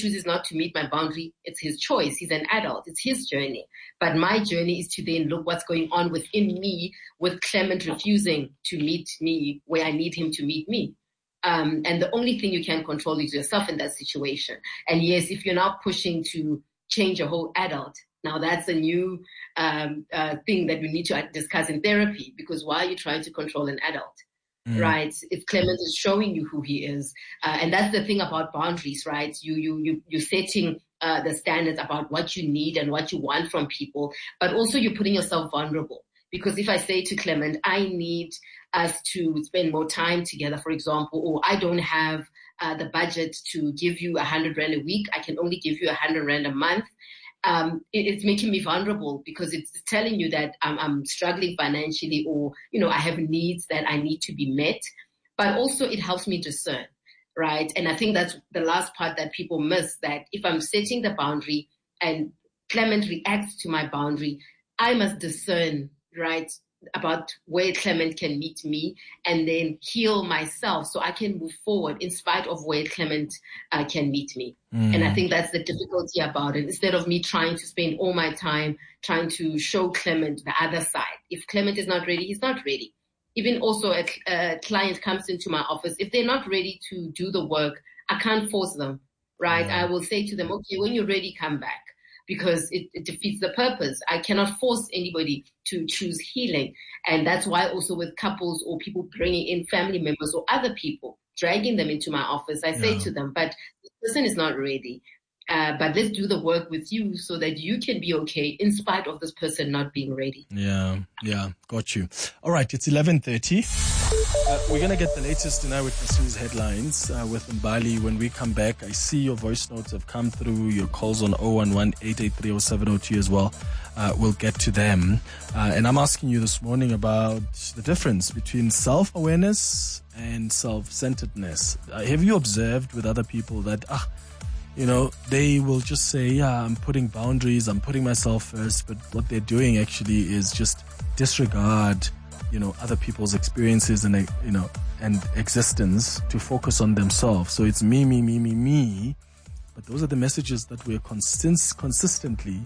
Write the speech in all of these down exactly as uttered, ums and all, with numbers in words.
chooses not to meet my boundary, it's his choice. He's an adult. It's his journey. But my journey is to then look what's going on within me with Clement refusing to meet me where I need him to meet me. Um, and the only thing you can control is yourself in that situation. And yes, if you're now pushing to change a whole adult, now that's a new um, uh, thing that we need to discuss in therapy, because why are you trying to control an adult? Mm. Right? If Clement is showing you who he is, uh, and that's the thing about boundaries, right? You you you you're setting uh, the standards about what you need and what you want from people, but also you're putting yourself vulnerable. Because if I say to Clement, I need us to spend more time together, for example, or I don't have uh, the budget to give you a hundred rand a week, I can only give you a hundred rand a month. Um, it, it's making me vulnerable, because it's telling you that I'm, I'm struggling financially, or, you know, I have needs that I need to be met. But also it helps me discern, right? And I think that's the last part that people miss, that if I'm setting the boundary and Clement reacts to my boundary, I must discern, right, about where Clement can meet me, and then heal myself so I can move forward in spite of where Clement uh, can meet me. Mm. And I think that's the difficulty about it. Instead of me trying to spend all my time trying to show Clement the other side. If Clement is not ready, he's not ready. Even also a, a client comes into my office. If they're not ready to do the work, I can't force them, right? Yeah. I will say to them, okay, when you're ready, come back. Because it, it defeats the purpose. I cannot force anybody to choose healing. And that's why also with couples or people bringing in family members or other people, dragging them into my office, I say yeah. to them, but this person is not ready. Uh, but let's do the work with you so that you can be okay in spite of this person not being ready. Yeah, yeah, got you. All right, it's eleven thirty. Uh, we're going to get the latest tonight with the news headlines uh, with Mbali. When we come back, I see your voice notes have come through, your calls on zero one one, eight eight three, zero seven zero two as well. Uh, we'll get to them. Uh, and I'm asking you this morning about the difference between self-awareness and self-centeredness. Uh, have you observed with other people that, ah, you know, they will just say, yeah, I'm putting boundaries, I'm putting myself first, but what they're doing actually is just disregard, you know, other people's experiences and, you know, and existence to focus on themselves. So it's me, me, me, me, me. But those are the messages that we're consist- consistently,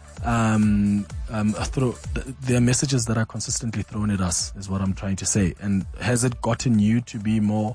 um, um, throw, they're messages that are consistently thrown at us, is what I'm trying to say. And has it gotten you to be more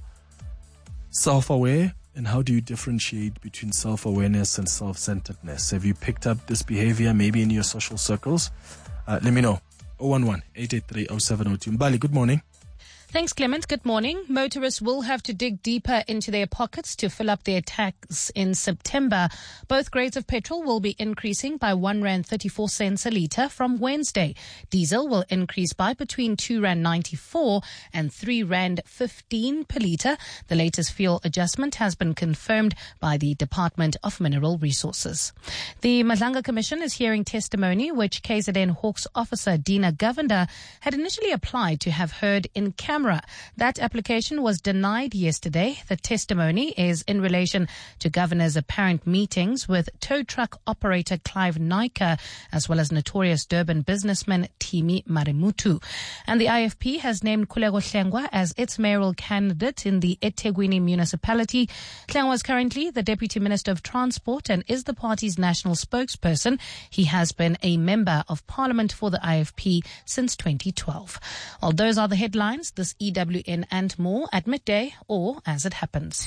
self-aware? And how do you differentiate between self-awareness and self-centeredness? Have you picked up this behavior maybe in your social circles? Uh, let me know. zero one one, eight eight three, zero seven zero two. Mbali, good morning. Thanks, Clement. Good morning. Motorists will have to dig deeper into their pockets to fill up their tanks in September. Both grades of petrol will be increasing by one rand thirty-four cents a litre from Wednesday. Diesel will increase by between two rand ninety-four and three rand fifteen per litre. The latest fuel adjustment has been confirmed by the Department of Mineral Resources. The Madlanga Commission is hearing testimony which K Z N Hawks officer Dina Govender had initially applied to have heard in camera. That application was denied yesterday. The testimony is in relation to Governor's apparent meetings with tow truck operator Clive Naika, as well as notorious Durban businessman Timi Marimutu. And the I F P has named Khuleko Hlengwa as its mayoral candidate in the eThekwini municipality. Hlengwa is currently the Deputy Minister of Transport and is the party's national spokesperson. He has been a member of Parliament for the I F P since twenty twelve. Well, those are the headlines. This E W N and more at midday or as it happens.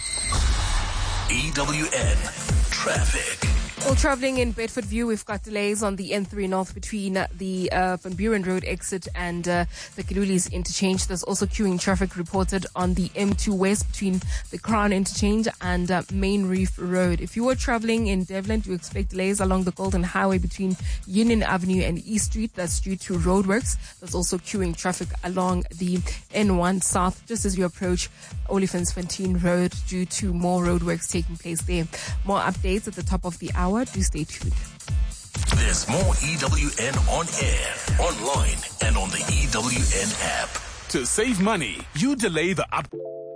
E W N Traffic. Well, travelling in Bedford View, we've got delays on the N three North between uh, the uh, Van Buren Road exit and uh, the Kilulis interchange. There's also queuing traffic reported on the M two West between the Crown interchange and uh, Main Reef Road. If you are travelling in Devlin, you expect delays along the Golden Highway between Union Avenue and East Street. That's due to roadworks. There's also queuing traffic along the N one South just as you approach Oliphants-Fontaine Road due to more roadworks taking place there. More updates at the top of the hour. Do stay tuned. There's more E W N on air, online, and on the E W N app. To save money, you delay the up.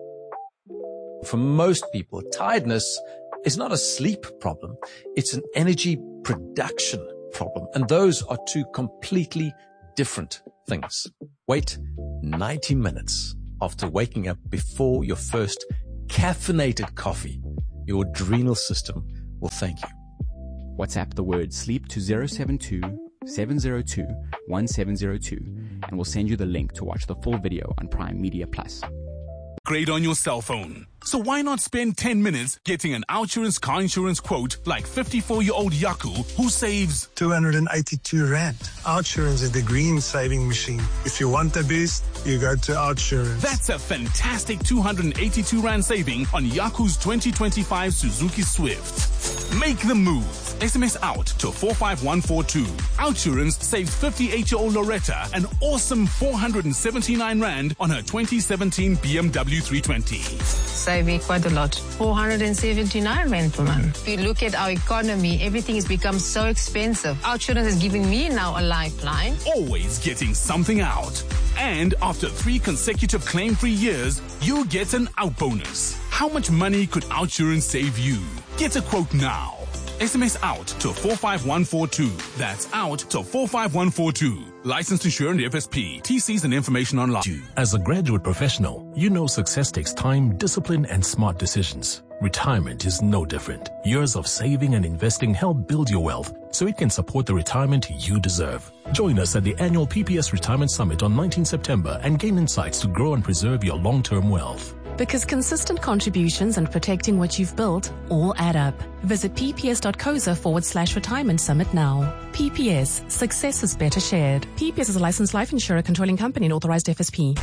For most people, tiredness is not a sleep problem. It's an energy production problem. And those are two completely different things. Wait ninety minutes after waking up before your first caffeinated coffee. Your adrenal system will thank you. WhatsApp the word sleep to zero seven two, seven zero two, one seven zero two and we'll send you the link to watch the full video on Prime Media Plus. Great on your cell phone. So why not spend ten minutes getting an Outsurance car insurance quote like fifty-four-year-old Yaku who saves two hundred eighty-two rand. Outsurance is the green saving machine. If you want the best, you go to Outsurance. That's a fantastic two hundred eighty-two rand saving on Yaku's twenty twenty-five Suzuki Swift. Make the move. S M S out to four five one four two. Outsurance saves fifty-eight-year-old Loretta an awesome four hundred seventy-nine rand on her twenty seventeen B M W three twenty. Saving quite a lot. four hundred seventy-nine rand per month. If you look at our economy, everything has become so expensive. Outsurance is giving me now a lifeline. Always getting something out. And after three consecutive claim-free years, you get an out bonus. How much money could Outsurance save you? Get a quote now. S M S out to four five one four two. That's out to four five one four two. Licensed insured F S P. T Cs and information online. As a graduate professional, you know success takes time, discipline, and smart decisions. Retirement is no different. Years of saving and investing help build your wealth so it can support the retirement you deserve. Join us at the annual P P S Retirement Summit on nineteenth September and gain insights to grow and preserve your long-term wealth. Because consistent contributions and protecting what you've built all add up. Visit pps.coza forward slash retirement summit now. P P S, success is better shared. P P S is a licensed life insurer controlling company and authorized F S P.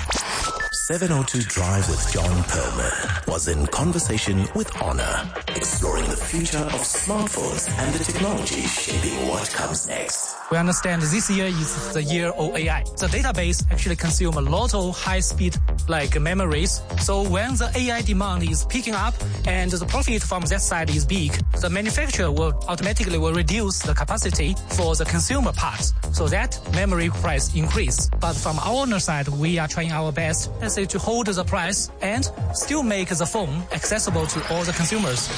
seven oh two Drive with John Perlman was in conversation with Honor, exploring the future of smartphones and the technology shaping what comes next. We understand this year is the year of A I. The database actually consumes a lot of high-speed like memories. So when the A I demand is picking up and the profit from that side is big, the manufacturer will automatically will reduce the capacity for the consumer parts. So that memory price increase. But from our owner side, we are trying our best, let's say, to hold the price and still make the phone accessible to all the consumers.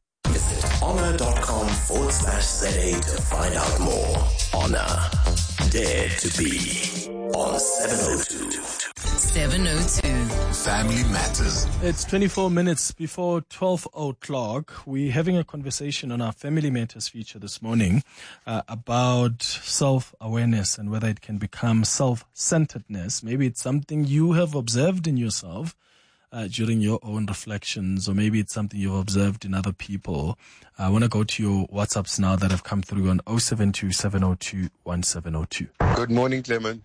Visit honor.com forward slash ZA to find out more. Honor. Dare to be on seven oh two. seven oh two. Family Matters. It's twenty-four minutes before twelve o'clock. We're having a conversation on our Family Matters feature this morning uh, about self-awareness and whether it can become self-centeredness. Maybe it's something you have observed in yourself uh, during your own reflections, or maybe it's something you've observed in other people. I want to go to your WhatsApps now that have come through on oh seven two, seven oh two, one seven oh two. Good morning, Clement.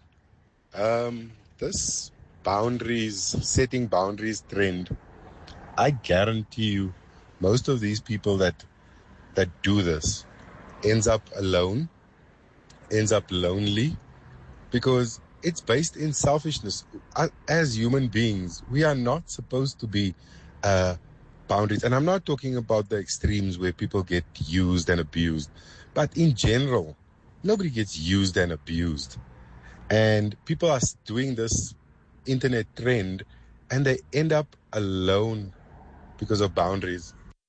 Um, this boundaries, setting boundaries trend, I guarantee you most of these people that that do this ends up alone, ends up lonely, because it's based in selfishness. As human beings, we are not supposed to be uh, boundaries. And I'm not talking about the extremes where people get used and abused, but in general, nobody gets used and abused. And people are doing this internet trend and they end up alone because of boundaries.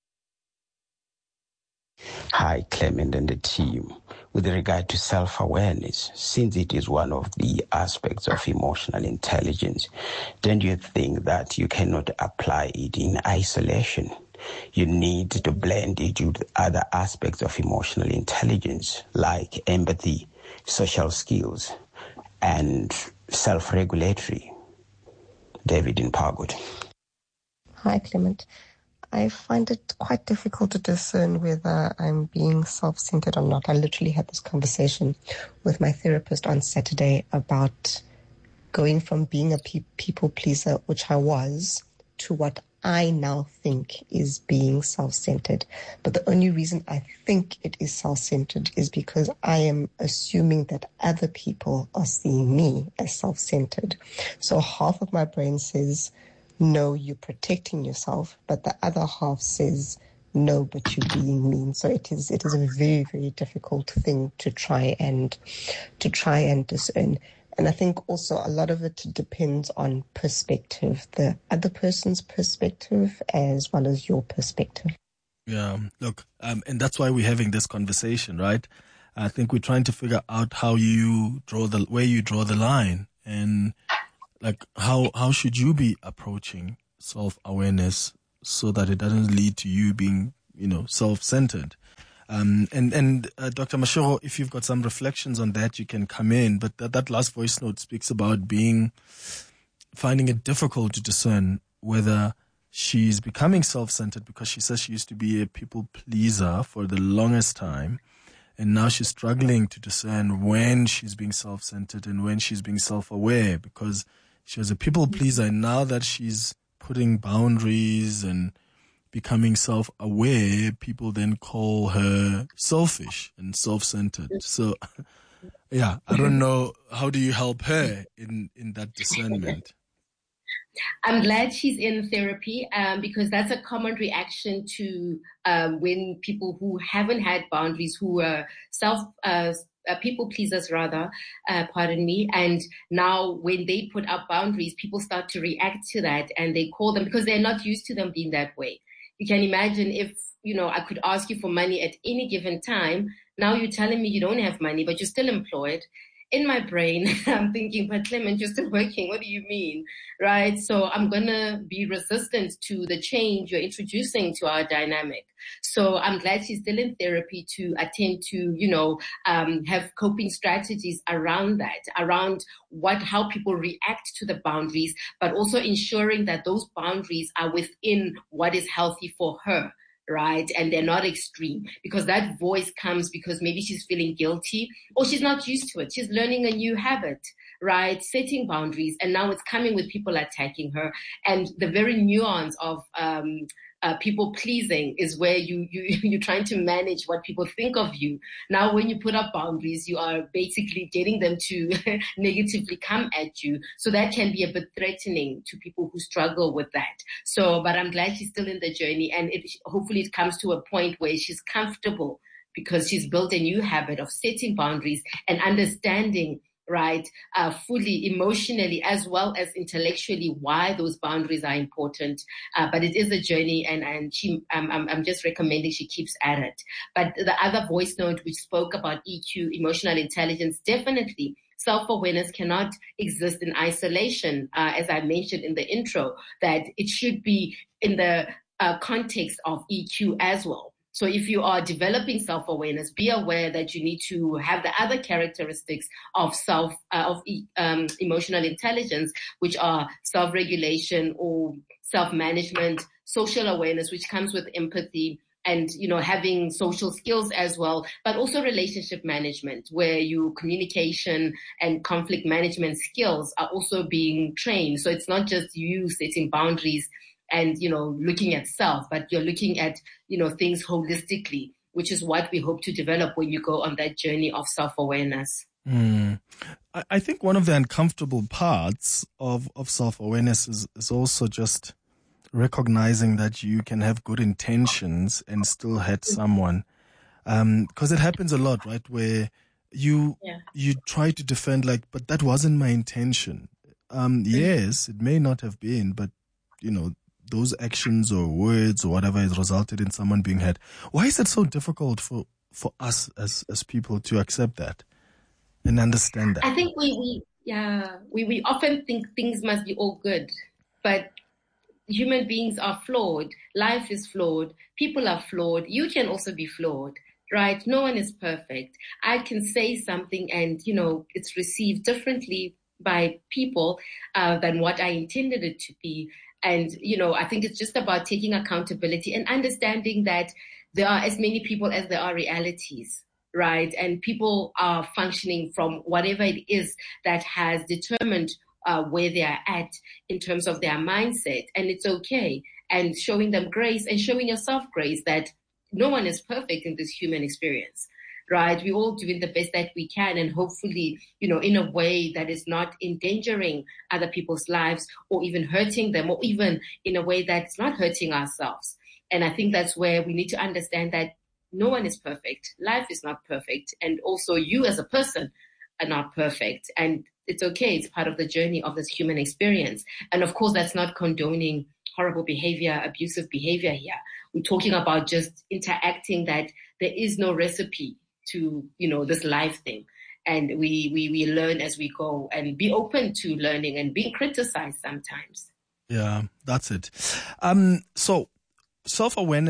Hi, Clement and the team. With regard to self-awareness, since it is one of the aspects of emotional intelligence, don't you think that you cannot apply it in isolation? You need to blend it with other aspects of emotional intelligence like empathy, social skills, and self-regulatory. David in Pargood. Hi, Clement. I find it quite difficult to discern whether I'm being self-centered or not. I literally had this conversation with my therapist on Saturday about going from being a pe- people pleaser, which I was, to what I now think is being self-centered. But the only reason I think it is self-centered is because I am assuming that other people are seeing me as self-centered. So half of my brain says, no, you're protecting yourself, but the other half says, no, but you're being mean. So it is it is a very, very difficult thing to try and to try and discern. And I think also a lot of it depends on perspective, the other person's perspective as well as your perspective. Yeah, look, um, and that's why we're having this conversation, right? I think we're trying to figure out how you draw the, where you draw the line, and like how, how should you be approaching self-awareness so that it doesn't lead to you being you know, self-centered. Um, and, and, uh, Doctor Mashego, if you've got some reflections on that, you can come in. But that, that last voice note speaks about being, finding it difficult to discern whether she's becoming self-centered, because she says she used to be a people pleaser for the longest time. And now she's struggling to discern when she's being self-centered and when she's being self-aware, because she was a people pleaser. And now that she's putting boundaries and becoming self-aware, people then call her selfish and self-centered. So, yeah, I don't know. How do you help her in, in that discernment? I'm glad she's in therapy, um, because that's a common reaction to um, when people who haven't had boundaries, who are self uh, uh, people pleasers rather, uh, pardon me, and now when they put up boundaries, people start to react to that and they call them, because they're not used to them being that way. You can imagine if, you know, I could ask you for money at any given time. Now you're telling me you don't have money, but you're still employed. In my brain, I'm thinking, but Clement, you're still working. What do you mean? Right? So I'm going to be resistant to the change you're introducing to our dynamic. So I'm glad she's still in therapy to attend to, you know, um, have coping strategies around that, around what, how people react to the boundaries, but also ensuring that those boundaries are within what is healthy for her. Right? And they're not extreme, because that voice comes because maybe she's feeling guilty or she's not used to it. She's learning a new habit, right? Setting boundaries. And now it's coming with people attacking her. And the very nuance of, um, Uh, people pleasing is where you, you, you're trying to manage what people think of you. Now, when you put up boundaries, you are basically getting them to negatively come at you. So that can be a bit threatening to people who struggle with that. So, but I'm glad she's still in the journey, and it, hopefully it comes to a point where she's comfortable because she's built a new habit of setting boundaries and understanding, right, uh, fully emotionally as well as intellectually why those boundaries are important. Uh, but it is a journey, and, and she, um, I'm, I'm just recommending she keeps at it. But the other voice note which spoke about E Q, emotional intelligence, definitely self-awareness cannot exist in isolation. Uh, as I mentioned in the intro, that it should be in the uh, context of E Q as well. So if you are developing self-awareness, be aware that you need to have the other characteristics of self, uh, of um, emotional intelligence, which are self-regulation or self-management, social awareness, which comes with empathy, and, you know, having social skills as well, but also relationship management, where your communication and conflict management skills are also being trained. So it's not just you setting boundaries and, you know, looking at self, but you're looking at, you know, things holistically, which is what we hope to develop when you go on that journey of self-awareness. Mm. I, I think one of the uncomfortable parts of, of self-awareness is, is also just recognizing that you can have good intentions and still hurt someone. Um, cause it happens a lot, right? Where you, yeah. you try to defend like, but that wasn't my intention. Um, yes, it may not have been, but, you know, those actions or words or whatever has resulted in someone being hurt. Why is it so difficult for, for us as, as people to accept that and understand that? I think we, we, yeah, we, we often think things must be all good, but human beings are flawed. Life is flawed. People are flawed. You can also be flawed, right? No one is perfect. I can say something and, you know, it's received differently by people uh, than what I intended it to be. And, you know, I think it's just about taking accountability and understanding that there are as many people as there are realities, right? And people are functioning from whatever it is that has determined uh, where they are at in terms of their mindset. And it's okay. And showing them grace and showing yourself grace that no one is perfect in this human experience. Right? We're all doing the best that we can, and hopefully, you know, in a way that is not endangering other people's lives or even hurting them, or even in a way that's not hurting ourselves. And I think that's where we need to understand that no one is perfect. Life is not perfect. And also you as a person are not perfect. And it's okay. It's part of the journey of this human experience. And of course, that's not condoning horrible behavior, abusive behavior here. We're talking about just interacting that there is no recipe to, you know, this life thing. And we, we, we learn as we go, and be open to learning and being criticized sometimes. Yeah, that's it. Um, so self-awareness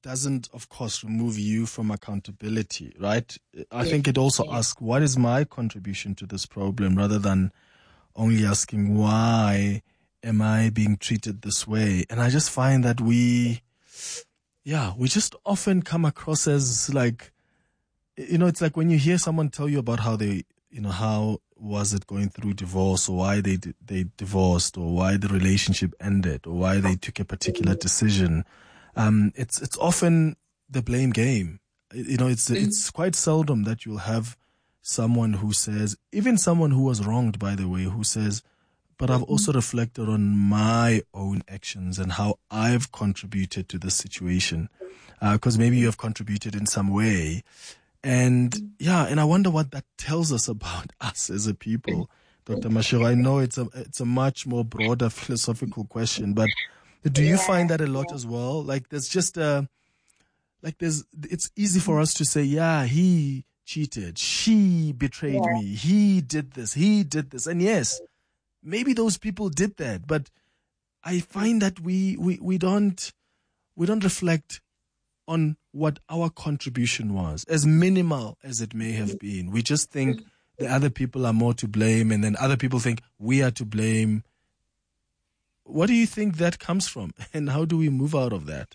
doesn't, of course, remove you from accountability, right? I Yes. think it also Yes. asks, what is my contribution to this problem, rather than only asking, why am I being treated this way? And I just find that we, yeah, we just often come across as like, you know, it's like when you hear someone tell you about how they, you know, how was it going through divorce, or why they they divorced, or why the relationship ended, or why they took a particular decision. Um, it's it's often the blame game. You know, it's it's quite seldom that you'll have someone who says, even someone who was wronged, by the way, who says, but I've also reflected on my own actions and how I've contributed to this situation. Because uh, maybe you have contributed in some way. And yeah, and I wonder what that tells us about us as a people, Doctor Mashego. I know it's a it's a much more broader philosophical question, but do you find that a lot as well? Like there's just a, like there's, it's easy for us to say, yeah, he cheated, she betrayed yeah. me, he did this, he did this. And yes, maybe those people did that, but I find that we, we, we don't, we don't reflect on what our contribution was, as minimal as it may have been. We just think the other people are more to blame, and then other people think we are to blame. What do you think that comes from, and how do we move out of that?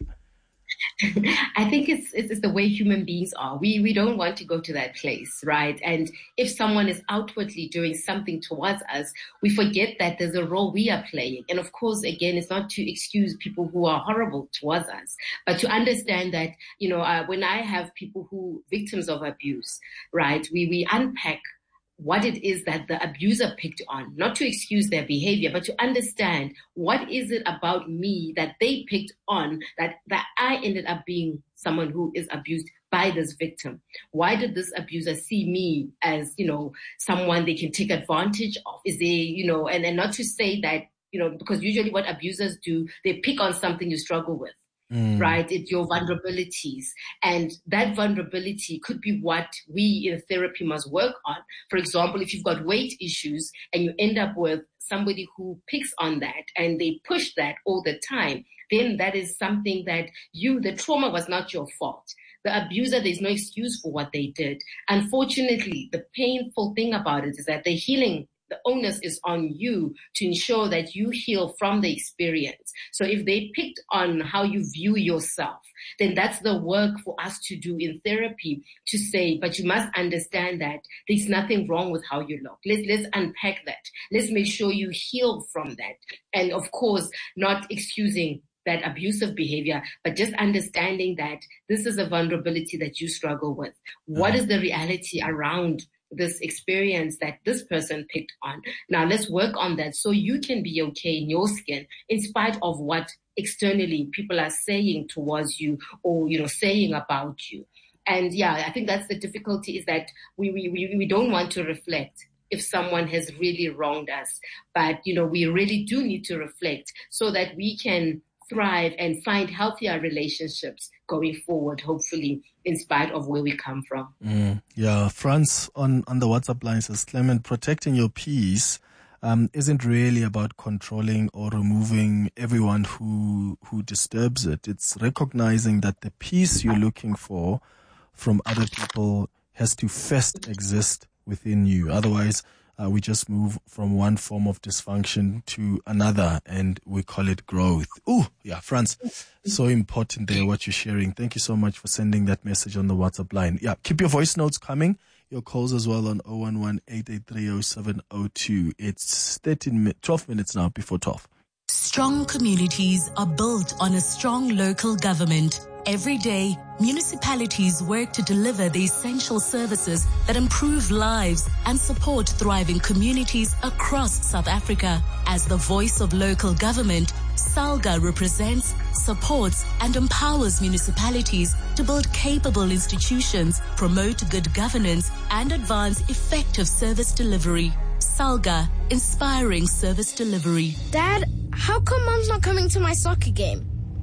I think it's, it's it's the way human beings are. We we don't want to go to that place, right? And if someone is outwardly doing something towards us, we forget that there's a role we are playing. And of course, again, it's not to excuse people who are horrible towards us, but to understand that, you know, uh, when I have people who victims of abuse, right, we we unpack what it is that the abuser picked on, not to excuse their behavior, but to understand what is it about me that they picked on, that, that I ended up being someone who is abused by this victim. Why did this abuser see me as, you know, someone they can take advantage of? Is there, you know, and, and not to say that, you know, because usually what abusers do, they pick on something you struggle with. Mm. Right? It's your vulnerabilities. And that vulnerability could be what we in therapy must work on. For example, if you've got weight issues and you end up with somebody who picks on that and they push that all the time, then that is something that you, the trauma was not your fault. The abuser, there's no excuse for what they did. Unfortunately, the painful thing about it is that the healing, the onus is on you to ensure that you heal from the experience. So if they picked on how you view yourself, then that's the work for us to do in therapy, to say, but you must understand that there's nothing wrong with how you look. Let's, let's unpack that. Let's make sure you heal from that. And of course, not excusing that abusive behavior, but just understanding that this is a vulnerability that you struggle with. What is the reality around this experience that this person picked on? Now let's work on that so you can be okay in your skin in spite of what externally people are saying towards you or, you know, saying about you. And yeah, I think that's the difficulty, is that we, we, we, we don't want to reflect if someone has really wronged us. But, you know, we really do need to reflect so that we can thrive and find healthier relationships going forward, hopefully, in spite of where we come from. Mm, yeah, Franz on, on the WhatsApp line says, Clement, protecting your peace um, isn't really about controlling or removing everyone who who disturbs it. It's recognizing that the peace you're looking for from other people has to first exist within you. Otherwise, Uh, we just move from one form of dysfunction to another, and we call it growth. Ooh, yeah, Franz, so important there, what you're sharing. Thank you so much for sending that message on the WhatsApp line. Yeah, keep your voice notes coming, your calls as well on zero one one, eight eight three, zero seven zero two. It's thirteen, twelve minutes now before twelve. Strong communities are built on a strong local government. Every day, municipalities work to deliver the essential services that improve lives and support thriving communities across South Africa. As the voice of local government, SALGA represents, supports, and empowers municipalities to build capable institutions, promote good governance, and advance effective service delivery. SALGA, inspiring service delivery. Dad, how come Mom's not coming to my soccer game?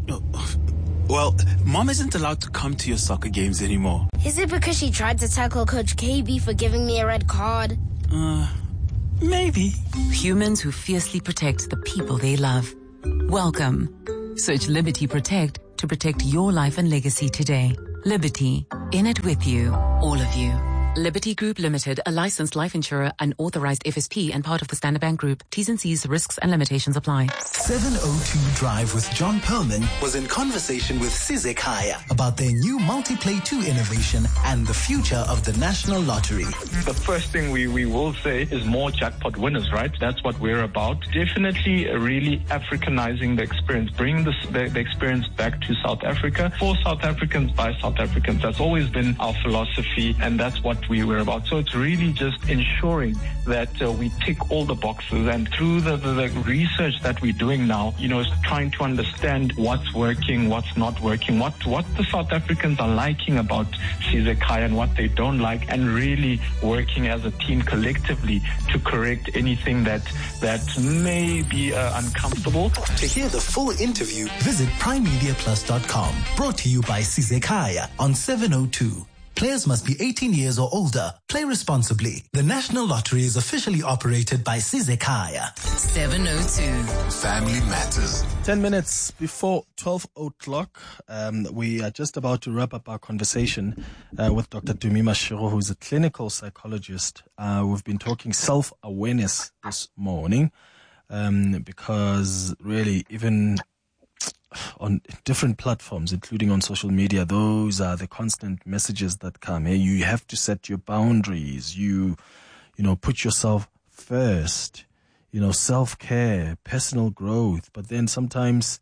Well, Mom isn't allowed to come to your soccer games anymore. Is it because she tried to tackle Coach K B for giving me a red card? Uh, maybe. Humans who fiercely protect the people they love. Welcome. Search Liberty Protect to to protect your life and legacy today. Liberty, in it with you, all of you. Liberty Group Limited, a licensed life insurer, an authorized F S P and part of the Standard Bank Group. T's and C's, risks and limitations apply. seven oh two Drive with John Perlman was in conversation with Sizek Haya about their new Multiplay two innovation and the future of the National Lottery. The first thing we, we will say is more jackpot winners, right? That's what we're about. Definitely really Africanizing the experience, bringing the, the, the experience back to South Africa for South Africans by South Africans. That's always been our philosophy, and that's what we were about. So it's really just ensuring that uh, we tick all the boxes, and through the, the, the research that we're doing now, you know, is trying to understand what's working, what's not working, what what the South Africans are liking about Sizek Haya and what they don't like, and really working as a team collectively to correct anything that that may be uh, uncomfortable. To hear the full interview, visit prime media plus dot com. Brought to you by Sizek Haya on seven oh two. Players must be eighteen years or older. Play responsibly. The National Lottery is officially operated by Sizek Haya. seven oh two. Family Matters. Ten minutes before twelve o'clock, um, we are just about to wrap up our conversation uh, with Doctor Tumi Mashego, who's a clinical psychologist. Uh, we've been talking self-awareness this morning um, because really even on different platforms, including on social media, those are the constant messages that come. Hey, you have to set your boundaries. You, you know, put yourself first. You know, self-care, personal growth. But then sometimes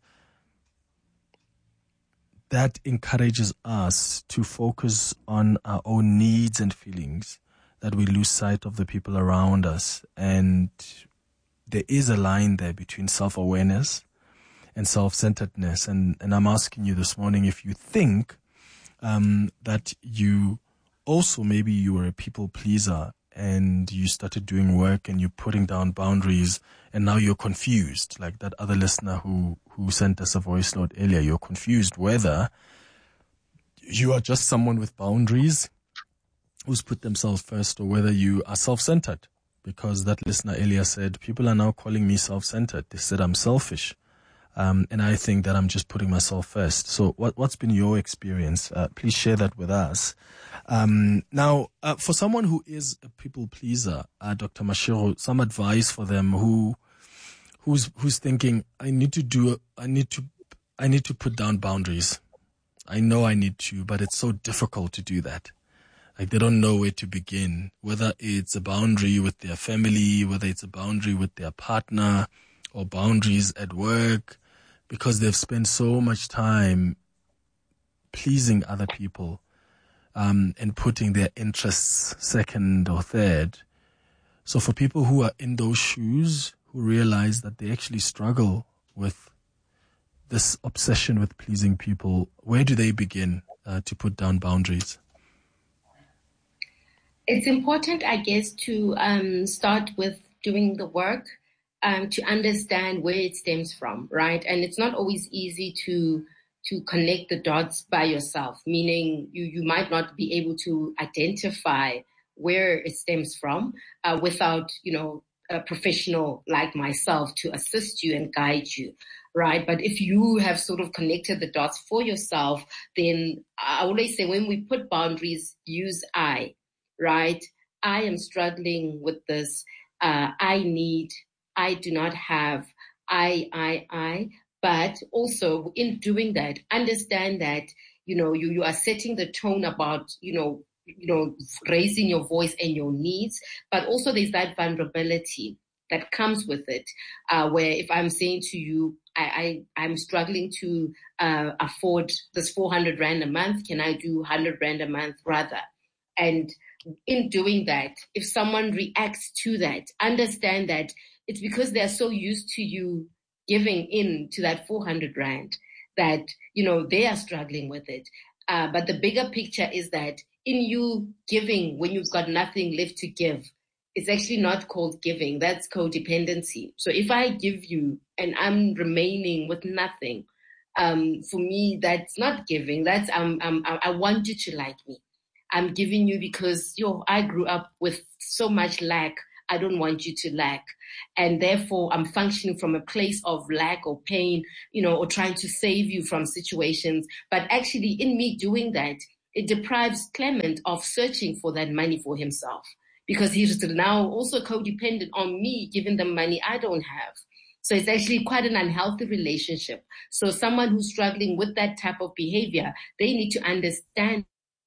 that encourages us to focus on our own needs and feelings, that we lose sight of the people around us. And there is a line there between self-awareness and self-centeredness. And, and I'm asking you this morning if you think um, that you also, maybe you were a people pleaser and you started doing work and you're putting down boundaries and now you're confused, like that other listener who, who sent us a voice note earlier. You're confused whether you are just someone with boundaries who's put themselves first or whether you are self-centered. Because that listener earlier said, people are now calling me self-centered. They said I'm selfish. Um, and I think that I'm just putting myself first. So what, what's been your experience? Uh, please share that with us. Um, now, uh, for someone who is a people pleaser, uh, Doctor Mashego, some advice for them who, who's, who's thinking, I need to do, I need to, I need to put down boundaries. I know I need to, but it's so difficult to do that. Like they don't know where to begin, whether it's a boundary with their family, whether it's a boundary with their partner, or boundaries at work, because they've spent so much time pleasing other people um, and putting their interests second or third. So for people who are in those shoes, who realize that they actually struggle with this obsession with pleasing people, where do they begin uh, to put down boundaries? It's important, I guess, to um, start with doing the work um, to understand where it stems from, right? And it's not always easy to to connect the dots by yourself, meaning you, you might not be able to identify where it stems from uh, without, you know, a professional like myself to assist you and guide you, right? But if you have sort of connected the dots for yourself, then I always say when we put boundaries, use I, right? I am struggling with this. Uh, I need, I do not have, I, I, I. But also in doing that, understand that, you know, you, you are setting the tone about, you know, you know, raising your voice and your needs, but also there's that vulnerability that comes with it, uh, where if I'm saying to you, I, I, I'm struggling to uh, afford this four hundred rand a month, can I do one hundred rand a month rather? And in doing that, if someone reacts to that, understand that it's because they're so used to you giving in to that four hundred rand that, you know, they are struggling with it. Uh, but the bigger picture is that in you giving when you've got nothing left to give, it's actually not called giving. That's codependency. So if I give you and I'm remaining with nothing, um, for me, that's not giving. That's um, um, I want you to like me. I'm giving you because, yo, I grew up with so much lack. I don't want you to lack. And therefore, I'm functioning from a place of lack or pain, you know, or trying to save you from situations. But actually, in me doing that, it deprives Clement of searching for that money for himself, because he's now also codependent on me giving them money I don't have. So it's actually quite an unhealthy relationship. So someone who's struggling with that type of behavior, they need to understand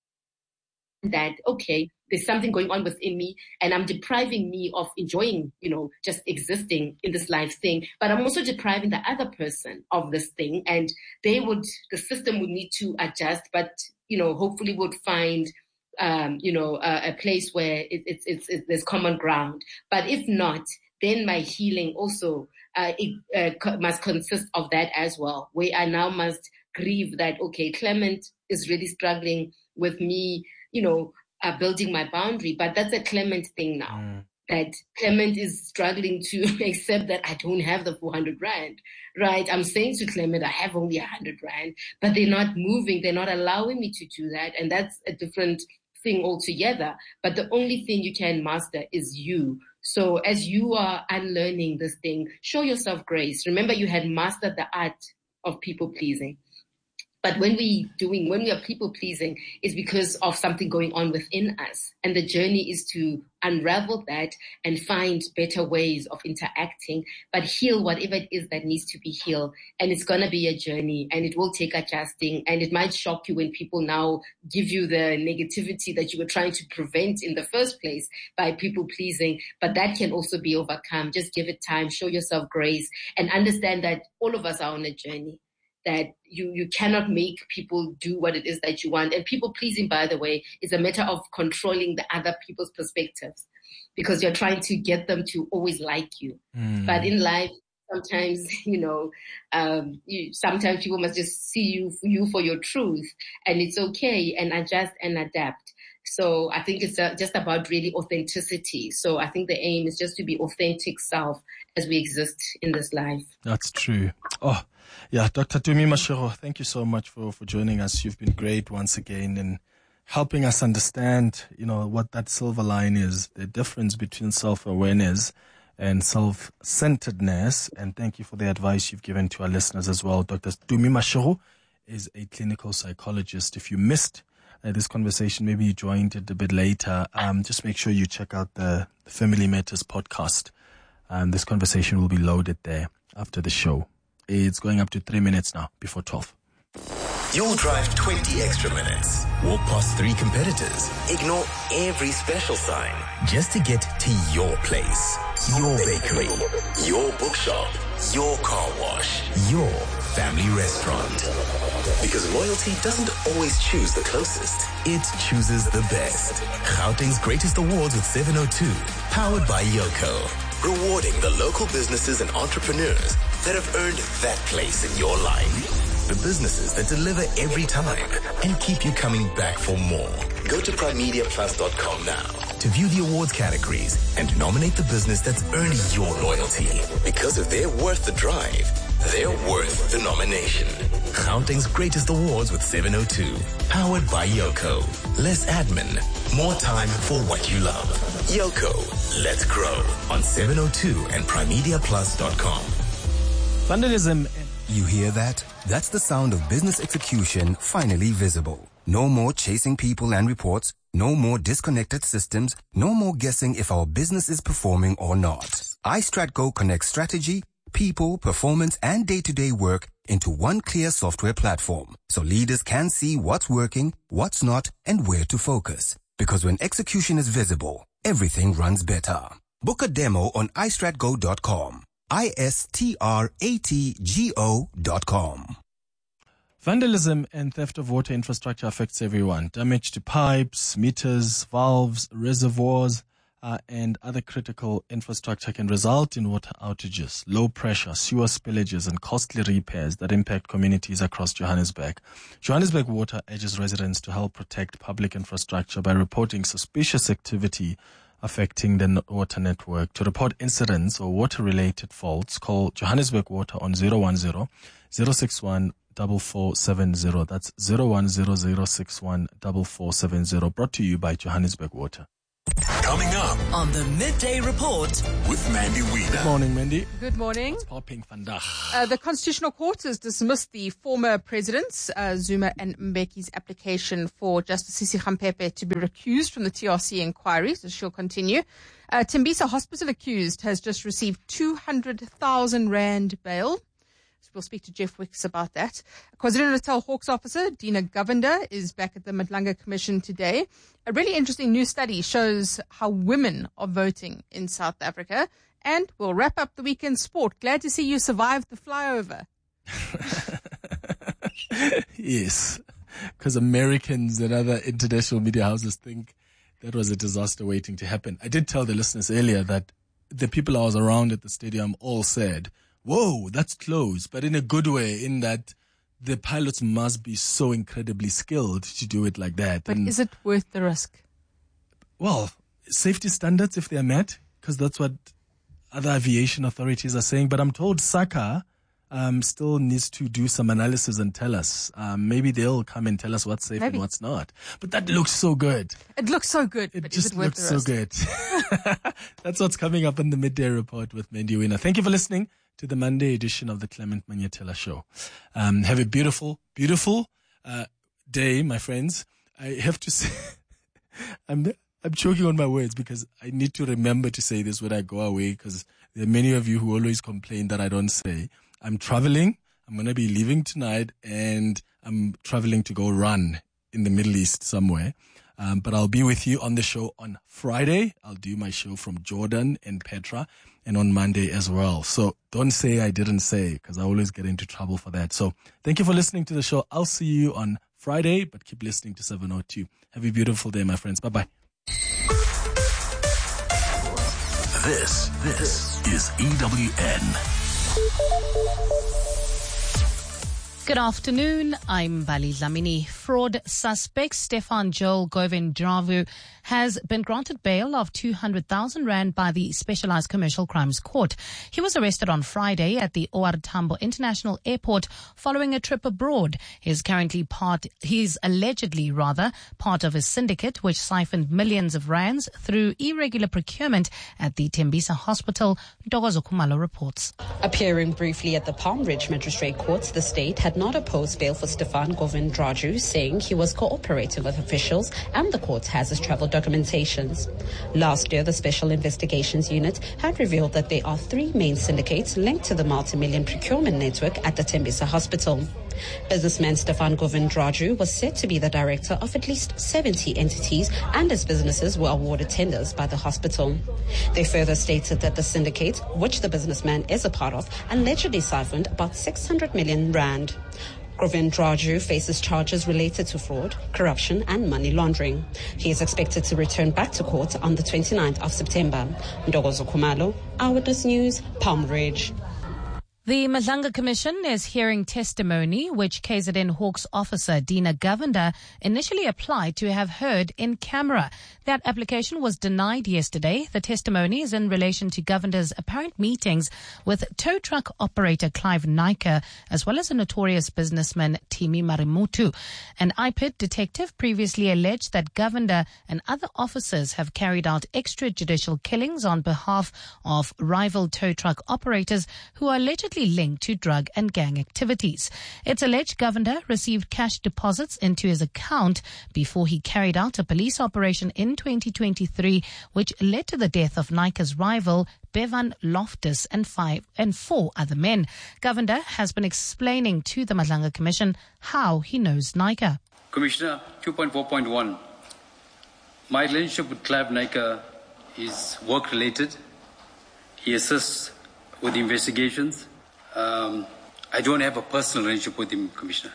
that, okay, there's something going on within me and I'm depriving me of enjoying, you know, just existing in this life thing. But I'm also depriving the other person of this thing, and they would, the system would need to adjust, but, you know, hopefully would find, um, you know, a, a place where it, it's, it's, it's, there's common ground. But if not, then my healing also uh, it, uh, co- must consist of that as well, where I now must grieve that, okay, Clement is really struggling with me, you know, uh, building my boundary, but that's a Clement thing now. Mm. That Clement is struggling to accept that I don't have the four hundred rand, right? I'm saying to Clement, I have only one hundred rand, but they're not moving. They're not allowing me to do that. And that's a different thing altogether. But the only thing you can master is you. So as you are unlearning this thing, show yourself grace. Remember, you had mastered the art of people pleasing. But when we doing, when we are people pleasing, it's because of something going on within us. And the journey is to unravel that and find better ways of interacting, but heal whatever it is that needs to be healed. And it's going to be a journey, and it will take adjusting, and it might shock you when people now give you the negativity that you were trying to prevent in the first place by people pleasing. But that can also be overcome. Just give it time, show yourself grace, and understand that all of us are on a journey. That you, you cannot make people do what it is that you want. And people pleasing, by the way, is a matter of controlling the other people's perspectives, because you're trying to get them to always like you. Mm. But in life, sometimes, you know, um, you, sometimes people must just see you, you for your truth, and it's okay, and adjust and adapt. So I think it's uh, just about really authenticity. So I think the aim is just to be authentic self as we exist in this life. That's true. Oh, yeah, Doctor Tumi Mashego, thank you so much for, for joining us. You've been great once again in helping us understand, you know, what that silver line is, the difference between self-awareness and self-centeredness. And thank you for the advice you've given to our listeners as well. Doctor Tumi Mashego is a clinical psychologist. If you missed uh, this conversation, maybe you joined it a bit later, um, just make sure you check out the, the Family Matters podcast. Um, this conversation will be loaded there after the show. It's going up to three minutes now before twelve. You'll drive twenty extra minutes, walk past three competitors, ignore every special sign just to get to your place, your bakery, your bookshop, your car wash, your family restaurant. Because loyalty doesn't always choose the closest, it chooses the best. Gauteng's Greatest Awards with seven oh two, powered by Yoco. Rewarding the local businesses and entrepreneurs that have earned that place in your life. The businesses that deliver every time and keep you coming back for more. Go to prime media plus dot com now to view the awards categories and nominate the business that's earned your loyalty. Because if they're worth the drive, they're worth the nomination. Gauteng's Greatest Awards with seven oh two. Powered by Yoco. Less admin, more time for what you love. Yoco, let's grow on seven oh two and prime media plus dot com. Vandalism. You hear that? That's the sound of business execution finally visible. No more chasing people and reports. No more disconnected systems. No more guessing if our business is performing or not. iStratGo connects strategy, people, performance, and day-to-day work into one clear software platform, so leaders can see what's working, what's not, and where to focus. Because when execution is visible, everything runs better. Book a demo on i strat go dot com. I S T R A T G O dot com. Vandalism and theft of water infrastructure affects everyone. Damage to pipes, meters, valves, reservoirs, Uh, and other critical infrastructure can result in water outages, low pressure, sewer spillages, and costly repairs that impact communities across Johannesburg. Johannesburg Water urges residents to help protect public infrastructure by reporting suspicious activity affecting the water network. To report incidents or water-related faults, call Johannesburg Water on zero one zero, zero six one, four four seven zero. That's zero one zero, zero six one, four four seven zero. Brought to you by Johannesburg Water. Coming up on the Midday Report with Mandy Wiener. Good morning, Mandy. Good morning. It's popping vandag. Uh, the Constitutional Court has dismissed the former presidents, uh, Zuma and Mbeki's application for Justice Sisi Khampepe to be recused from the T R C inquiry, so she'll continue. Uh, Tembisa Hospital accused has just received two hundred thousand rand bail. We'll speak to Jeff Wicks about that. KwaZulu-Natal Hawks officer Dina Govender is back at the Madlanga Commission today. A really interesting new study shows how women are voting in South Africa. And we'll wrap up the weekend sport. Glad to see you survived the flyover. Yes, because Americans and other international media houses think that was a disaster waiting to happen. I did tell the listeners earlier that the people I was around at the stadium all said, whoa, that's close, but in a good way, in that the pilots must be so incredibly skilled to do it like that. But and, is it worth the risk? Well, safety standards, if they're met, because that's what other aviation authorities are saying. But I'm told SACA um, still needs to do some analysis and tell us. Um, maybe they'll come and tell us what's safe maybe. and what's not. But that looks so good. It looks so good, it but just is it worth looks the so risk? good. That's what's coming up in the Midday Report with Mandy Wiener. Thank you for listening to the Monday edition of the Clement Manyetela Show. Um, have a beautiful, beautiful uh, day, my friends. I have to say, I'm I'm choking on my words because I need to remember to say this when I go away, because there are many of you who always complain that I don't say. I'm traveling. I'm going to be leaving tonight, and I'm traveling to go run in the Middle East somewhere. Um, but I'll be with you on the show on Friday. I'll do my show from Jordan and Petra, and on Monday as well. So don't say I didn't say, because I always get into trouble for that. So thank you for listening to the show. I'll see you on Friday, but keep listening to seven oh two. Have a beautiful day, my friends. Bye-bye. This, this is E W N. Good afternoon. I'm Bali Dlamini. Fraud suspect Stefan Joel Govindravu has been granted bail of two hundred thousand rand by the Specialized Commercial Crimes Court. He was arrested on Friday at the O R Tambo International Airport following a trip abroad. He is currently part, he's allegedly rather, part of a syndicate which siphoned millions of rands through irregular procurement at the Tembisa Hospital. Ntokozo Khumalo reports. Appearing briefly at the Palm Ridge Magistrate Courts, the state had not opposed bail for Stefan Govindraju, saying he was cooperating with officials and the court has his travel documentations. Last year, the Special Investigations Unit had revealed that there are three main syndicates linked to the multi-million procurement network at the Tembisa Hospital. Businessman Stefan Govindraju was said to be the director of at least seventy entities, and his businesses were awarded tenders by the hospital. They further stated that the syndicate, which the businessman is a part of, allegedly siphoned about six hundred million rand. Govindraju faces charges related to fraud, corruption and money laundering. He is expected to return back to court on the twenty-ninth of September. Ntokozo Khumalo, Eyewitness News, Palm Ridge. The Madlanga Commission is hearing testimony which K Z N Hawks officer Dina Govender initially applied to have heard in camera. That application was denied yesterday. The testimony is in relation to Govender's apparent meetings with tow truck operator Clive Naicker, as well as a notorious businessman Timi Marimutu. An I P I D detective previously alleged that Govender and other officers have carried out extrajudicial killings on behalf of rival tow truck operators who are allegedly linked to drug and gang activities. It's alleged Govender received cash deposits into his account before he carried out a police operation in twenty twenty-three, which led to the death of Naicker's rival Bevan Loftus and five and four other men. Govender has been explaining to the Madlanga Commission how he knows Naicker. Commissioner, two point four point one. My relationship with Clive Naicker is work-related. He assists with the investigations. Um, I don't have a personal relationship with him, Commissioner.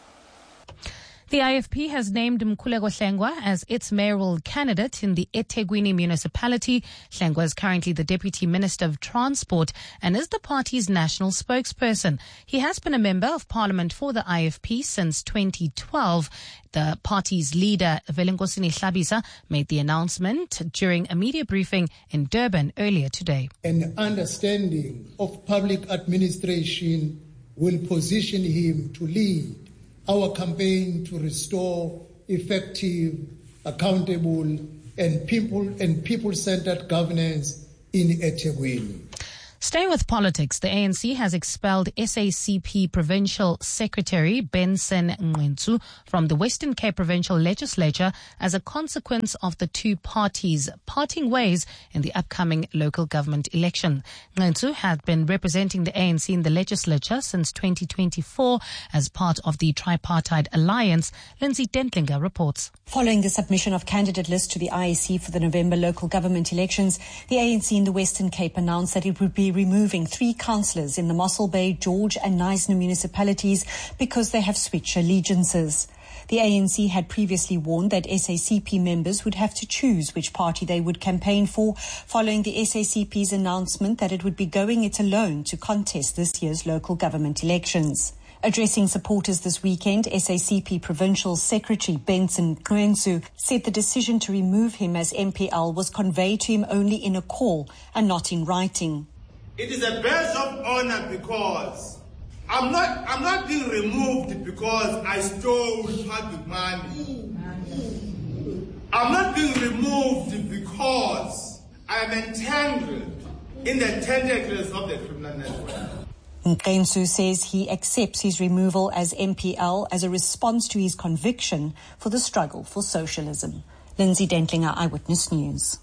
The I F P has named Mkhuleko Hlengwa as its mayoral candidate in the eThekwini municipality. Hlengwa is currently the Deputy Minister of Transport and is the party's national spokesperson. He has been a member of parliament for the I F P since twenty twelve. The party's leader, Velengosini Hlabisa, made the announcement during a media briefing in Durban earlier today. An understanding of public administration will position him to lead our campaign to restore effective, accountable and people and people-centered governance in eThekwini. Staying with politics, the A N C has expelled S A C P Provincial Secretary Benson Ngqentsu from the Western Cape Provincial Legislature as a consequence of the two parties parting ways in the upcoming local government election. Ngqentsu had been representing the A N C in the legislature since twenty twenty-four as part of the tripartite alliance. Lindsay Dentlinger reports. Following the submission of candidate lists to the I E C for the November local government elections, the A N C in the Western Cape announced that it would be removing three councillors in the Mossel Bay, George and Knysna municipalities because they have switched allegiances. The A N C had previously warned that S A C P members would have to choose which party they would campaign for, following the S A C P's announcement that it would be going it alone to contest this year's local government elections. Addressing supporters this weekend, S A C P Provincial Secretary Benson Ngqentsu said the decision to remove him as M P L was conveyed to him only in a call and not in writing. It is a badge of honor because I'm not I'm not being removed because I stole public money. I'm not being removed because I'm entangled in the tentacles of the criminal network. Ngqentsu says he accepts his removal as M P L as a response to his conviction for the struggle for socialism. Lindsay Dentlinger, Eyewitness News.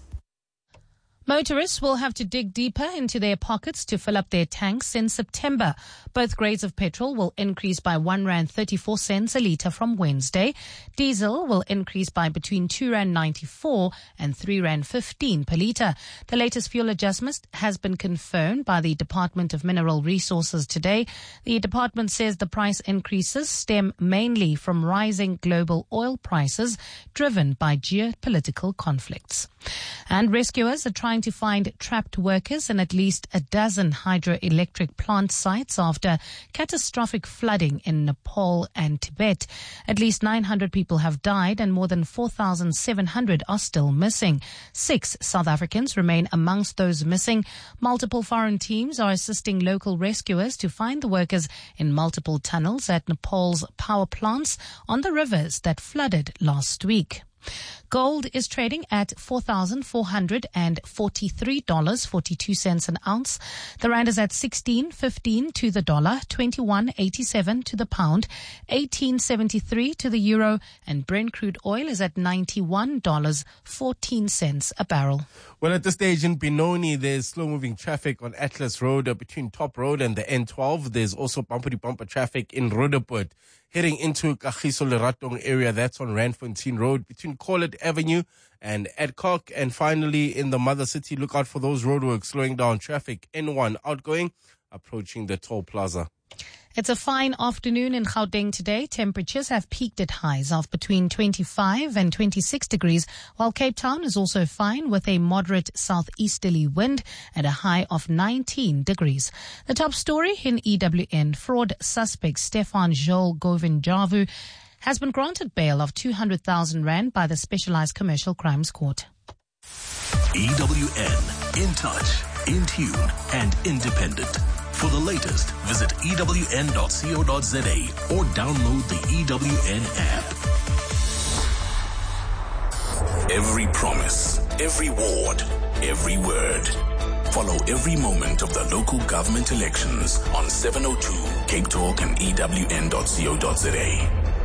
Motorists will have to dig deeper into their pockets to fill up their tanks in September. Both grades of petrol will increase by one rand thirty-four cents a litre from Wednesday. Diesel will increase by between two rand ninety-four and three rand fifteen per litre. The latest fuel adjustment has been confirmed by the Department of Mineral Resources today. The department says the price increases stem mainly from rising global oil prices driven by geopolitical conflicts. And rescuers are trying to find trapped workers in at least a dozen hydroelectric plant sites after catastrophic flooding in Nepal and Tibet. At least nine hundred people have died and more than four thousand seven hundred are still missing. Six South Africans remain amongst those missing. Multiple foreign teams are assisting local rescuers to find the workers in multiple tunnels at Nepal's power plants on the rivers that flooded last week. Gold is trading at four thousand four hundred forty-three dollars and forty-two cents an ounce. The rand is at sixteen fifteen to the dollar, twenty-one eighty-seven to the pound, eighteen seventy-three to the euro, and Brent crude oil is at ninety-one dollars and fourteen cents a barrel. Well, at this stage in Benoni, there's slow-moving traffic on Atlas Road uh, between Top Road and the N twelve. There's also bumper-to-bumper traffic in Roodepoort. Heading into Kagiso Leratong area, that's on Randfontein Road between Corlett Avenue and Adcock. And finally, in the Mother City, look out for those roadworks slowing down traffic. N one outgoing, approaching the toll plaza. It's a fine afternoon in Gauteng today. Temperatures have peaked at highs of between twenty-five and twenty-six degrees, while Cape Town is also fine with a moderate southeasterly wind at a high of nineteen degrees. The top story in E W N, fraud suspect Stefan Joel Govinjavu has been granted bail of two hundred thousand rand by the Specialized Commercial Crimes Court. E W N, in touch, in tune, and independent. For the latest, visit E W N dot co dot za or download the E W N app. Every promise, every ward, every word. Follow every moment of the local government elections on seven oh two Cape Talk and E W N dot co dot za.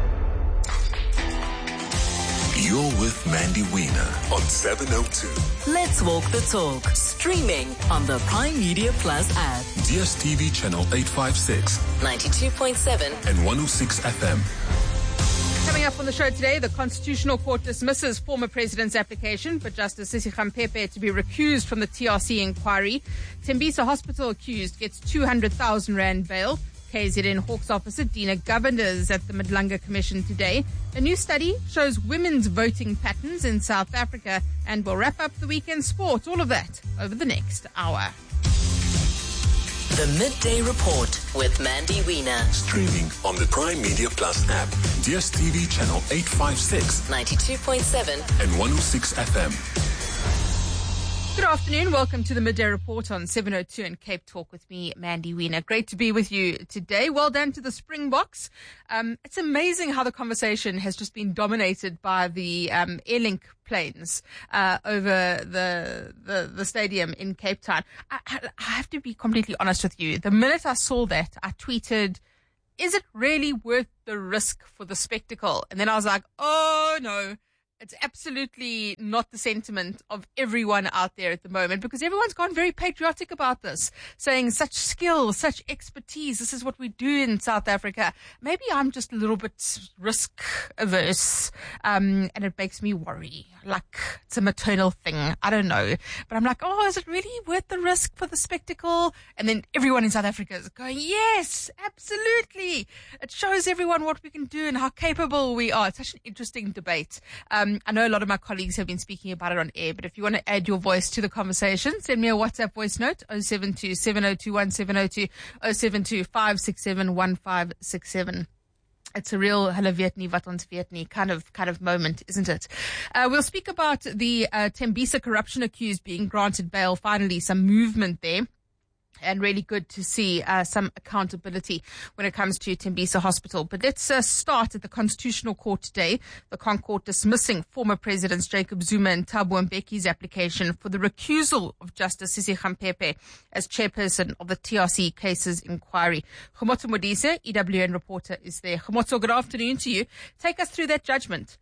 You're with Mandy Wiener on seven oh two. Let's walk the talk. Streaming on the Prime Media Plus app. D S T V channel eight fifty-six, ninety-two point seven and one oh six F M. Coming up on the show today, the Constitutional Court dismisses former president's application for Justice Sisi Khampepe to be recused from the T R C inquiry. Tembisa Hospital accused gets two hundred thousand rand bail. K Z N Hawks officer Dina Govenders at the Madlanga Commission today. A new study shows women's voting patterns in South Africa, and we'll wrap up the weekend sport. All of that over the next hour. The Midday Report with Mandy Wiener. Streaming on the Prime Media Plus app, D S T V channel eight fifty-six, ninety-two point seven and one oh six F M. Good afternoon. Welcome to the Midday Report on seven oh two and Cape Talk with me, Mandy Wiener. Great to be with you today. Well done to the Springboks. Um, it's amazing how the conversation has just been dominated by the um, Airlink planes uh, over the, the the stadium in Cape Town. I, I have to be completely honest with you. The minute I saw that, I tweeted, "Is it really worth the risk for the spectacle?" And then I was like, oh no. It's absolutely not the sentiment of everyone out there at the moment, because everyone's gone very patriotic about this, saying such skill, such expertise. This is what we do in South Africa. Maybe I'm just a little bit risk averse, um, and it makes me worry. Like it's a maternal thing. I don't know. But I'm like, oh, is it really worth the risk for the spectacle? And then everyone in South Africa is going, yes, absolutely. It shows everyone what we can do and how capable we are. It's such an interesting debate. Um, I know a lot of my colleagues have been speaking about it on air, but if you want to add your voice to the conversation, send me a WhatsApp voice note, oh seven two, seven oh two, one seven oh two, oh seven two, five six seven, one five six seven. It's a real Hulle weet nie wat ons weet nie kind of, kind of moment, isn't it? Uh, we'll speak about the uh, Tembisa corruption accused being granted bail. Finally, some movement there. And really good to see uh, some accountability when it comes to Tembisa Hospital. But let's uh, start at the Constitutional Court today. The Con Court dismissing former Presidents Jacob Zuma and Thabo Mbeki's application for the recusal of Justice Sisi Khampepe as chairperson of the T R C Cases Inquiry. Khomotso Modise, E W N reporter, is there. Khomotso, good afternoon to you. Take us through that judgment.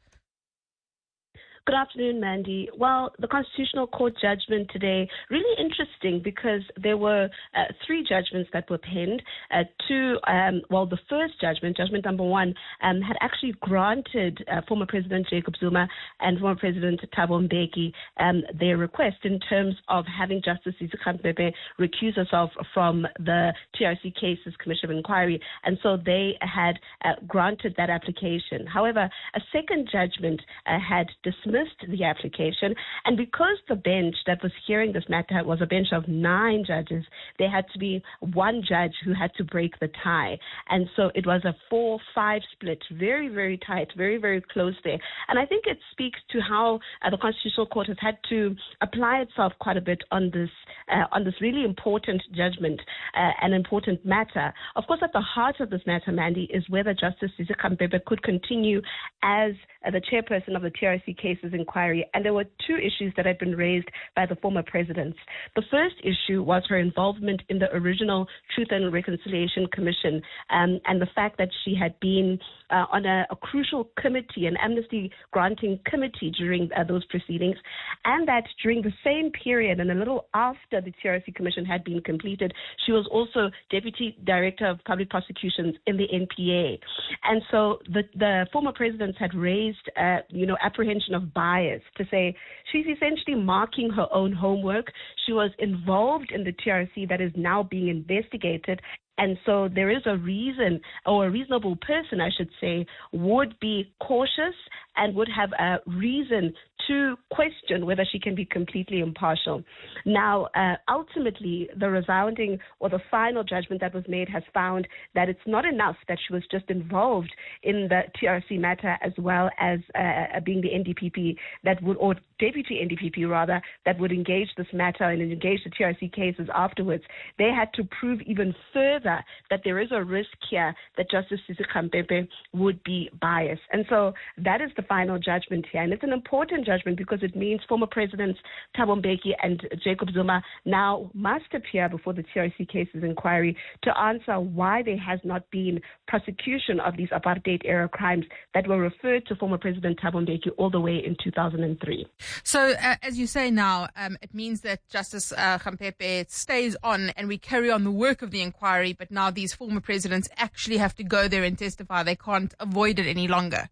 Good afternoon, Mandy. Well, the Constitutional Court judgment today, really interesting because there were uh, three judgments that were penned. Uh, two, um, well, the first judgment, judgment number one, um, had actually granted uh, former President Jacob Zuma and former President Thabo Mbeki um, their request in terms of having Justice Sisi Khampepe recuse herself from the T R C Cases Commission of Inquiry. And so they had uh, granted that application. However, a second judgment uh, had dismissed the application, and because the bench that was hearing this matter was a bench of nine judges, there had to be one judge who had to break the tie, and so it was a four five split, very, very tight, very, very close there. And I think it speaks to how uh, the Constitutional Court has had to apply itself quite a bit on this uh, on this really important judgment, uh, an important matter. Of course, at the heart of this matter, Mandy, is whether Justice Sisi Khampepe could continue as uh, the chairperson of the T R C Cases Inquiry, and there were two issues that had been raised by the former presidents. The first issue was her involvement in the original Truth and Reconciliation Commission, um, and the fact that she had been uh, on a, a crucial committee, an amnesty granting committee during uh, those proceedings, and that during the same period and a little after the T R C Commission had been completed, she was also Deputy Director of Public Prosecutions in the N P A. And so the, the former presidents had raised, uh, you know, apprehension of bias, to say she's essentially marking her own homework. She was involved in the T R C that is now being investigated. And so there is a reason, or a reasonable person, I should say, would be cautious and would have a reason to question whether she can be completely impartial. Now, uh, ultimately, the resounding or the final judgment that was made has found that it's not enough that she was just involved in the T R C matter as well as uh, being the N D P P that would, or Deputy N D P P rather, that would engage this matter and engage the T R C cases afterwards. They had to prove even further that there is a risk here that Justice Sisi Khampepe would be biased. And so that is the final judgment here. And it's an important judgment because it means former Presidents Thabo Mbeki and Jacob Zuma now must appear before the T R C Cases Inquiry to answer why there has not been prosecution of these apartheid-era crimes that were referred to former President Thabo Mbeki all the way in two thousand three. So, uh, as you say now, um, it means that Justice uh, Khampepe stays on and we carry on the work of the inquiry, but now these former presidents actually have to go there and testify. They can't avoid it any longer.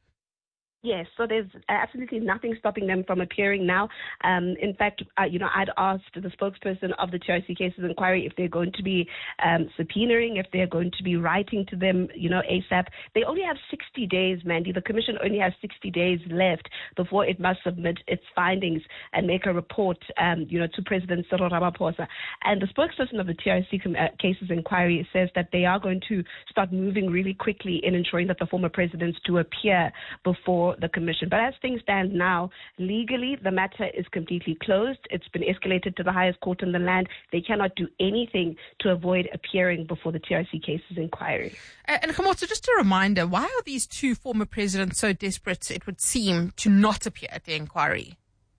Yes, so there's absolutely nothing stopping them from appearing now. Um, in fact, uh, you know, I'd asked the spokesperson of the T R C Cases Inquiry if they're going to be um, subpoenaing, if they're going to be writing to them, you know, ASAP. They only have sixty days, Mandy. The Commission only has sixty days left before it must submit its findings and make a report, um, you know, to President Cyril Ramaphosa. And the spokesperson of the T R C Cases Inquiry says that they are going to start moving really quickly in ensuring that the former presidents do appear before before the commission. But as things stand now, legally, the matter is completely closed. It's been escalated to the highest court in the land. They cannot do anything to avoid appearing before the T R C cases inquiry. Uh, and Khomotso, just a reminder, why are these two former presidents so desperate, it would seem, to not appear at the inquiry?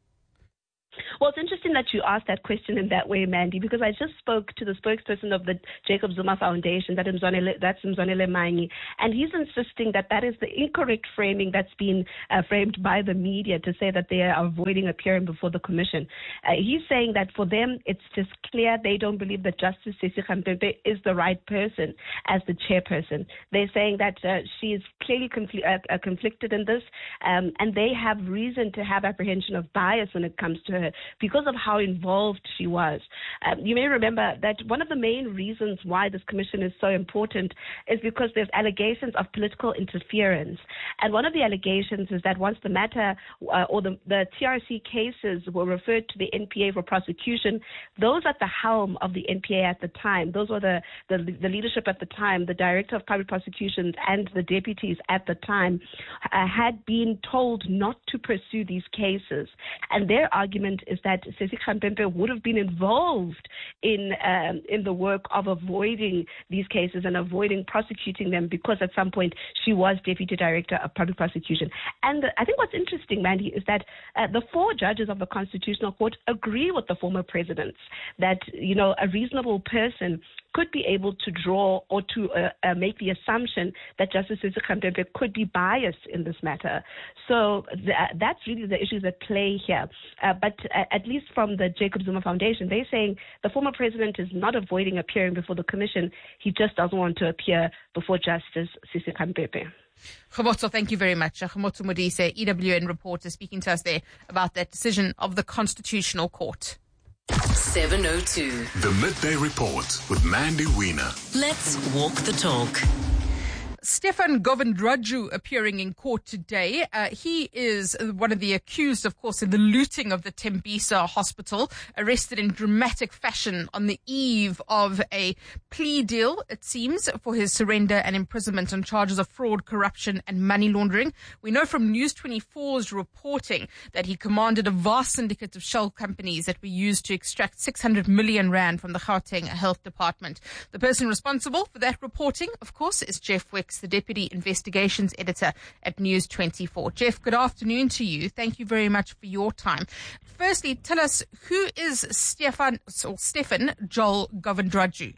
Well, it's interesting that you asked that question in that way, Mandy, because I just spoke to the spokesperson of the Jacob Zuma Foundation, that Mzwanele, that's Mzwanele Manyi, and he's insisting that that is the incorrect framing that's been uh, framed by the media to say that they are avoiding appearing before the commission. Uh, he's saying that for them, it's just clear they don't believe that Justice Sisi Khampepe is the right person as the chairperson. They're saying that uh, she is clearly confl- uh, uh, conflicted in this, um, and they have reason to have apprehension of bias when it comes to her, because of how involved she was. Um, you may remember that one of the main reasons why this commission is so important is because there's allegations of political interference. And one of the allegations is that once the matter uh, or the, the T R C cases were referred to the N P A for prosecution, those at the helm of the N P A at the time, those were the, the, the leadership at the time, the director of public prosecutions and the deputies at the time, uh, had been told not to pursue these cases. And their argument is that Sisi Khampepe would have been involved in um, in the work of avoiding these cases and avoiding prosecuting them because at some point she was deputy director of public prosecution. And I think what's interesting, Mandy, is that uh, the four judges of the Constitutional Court agree with the former presidents that, you know, a reasonable person could be able to draw or to uh, uh, make the assumption that Justice Sisi Khampepe could be biased in this matter. So th- that's really the issues at play here. Uh, but uh, at least from the Jacob Zuma Foundation, they're saying the former president is not avoiding appearing before the commission. He just doesn't want to appear before Justice Sisi Khampepe. Khomotso, thank you very much. Khomotso Modise, E W N reporter, speaking to us there about that decision of the Constitutional Court. seven oh two. The Midday Report with Mandy Wiener. Let's walk the talk. Stefan Govindraju appearing in court today. Uh, he is one of the accused, of course, in the looting of the Tembisa hospital, arrested in dramatic fashion on the eve of a plea deal, it seems, for his surrender and imprisonment on charges of fraud, corruption and money laundering. We know from News twenty-four's reporting that he commanded a vast syndicate of shell companies that were used to extract six hundred million rand from the Gauteng Health Department. The person responsible for that reporting, of course, is Jeff Wicks, the Deputy Investigations Editor at News twenty-four. Jeff, good afternoon to you. Thank you very much for your time. Firstly, tell us, who is Stefan or Stefan Joel Govindraju?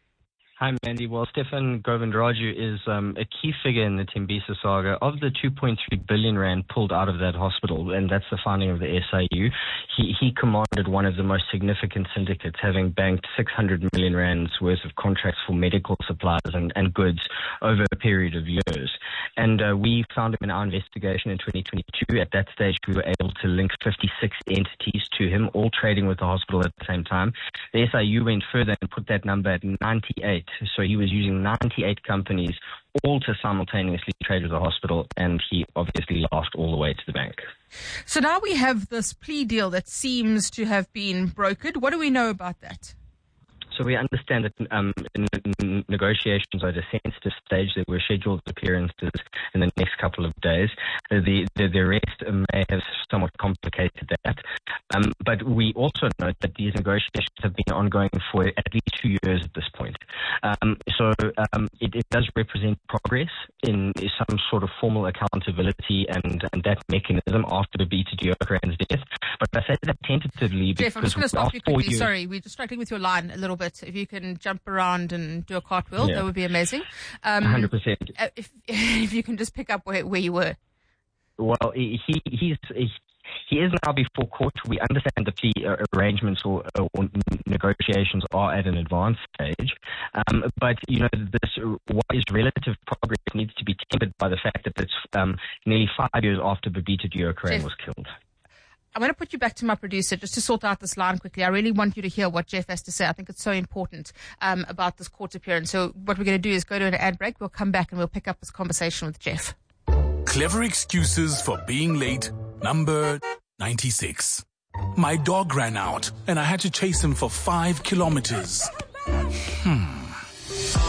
Hi, Mandy. Well, Stefan Govindraju is um, a key figure in the Tembisa saga. Of the two point three billion rand pulled out of that hospital, and that's the founding of the S I U, he, he commanded one of the most significant syndicates, having banked six hundred million rands worth of contracts for medical supplies and, and goods over a period of years. And uh, we found him in our investigation in twenty twenty-two. At that stage, we were able to link fifty-six entities to him, all trading with the hospital at the same time. The S I U went further and put that number at ninety-eight. So he was using ninety-eight companies, all to simultaneously trade with the hospital, and he obviously lost all the way to the bank. So now we have this plea deal that seems to have been brokered. What do we know about that? So we understand that um, in, in negotiations are at a sensitive stage. There were scheduled appearances in the next couple of days. The, the, the rest may have somewhat complicated that. Um, but we also note that these negotiations have been ongoing for at least two years at this point. Um, so um, it, it does represent progress in some sort of formal accountability and, and that mechanism after the Bita Deokaran's death. But I say that tentatively because Jeff, I'm just going to stop you quickly. Years, Sorry, we're just struggling with your line a little bit. If you can jump around and do a cartwheel, yeah. that would be amazing. Um, one hundred percent. If, if you can just pick up where, where you were. Well, he he's he, he is now before court. We understand the plea uh, arrangements or, uh, or negotiations are at an advanced stage, um, but you know this what is relative progress needs to be tempered by the fact that it's um, nearly five years after Babita Deokaran was killed. I'm going to put you back to my producer just to sort out this line quickly. I really want you to hear what Jeff has to say. I think it's so important um, about this court appearance. So what we're going to do is go to an ad break. We'll come back and we'll pick up this conversation with Jeff. Clever excuses for being late, number ninety-six. My dog ran out and I had to chase him for five kilometers. Hmm.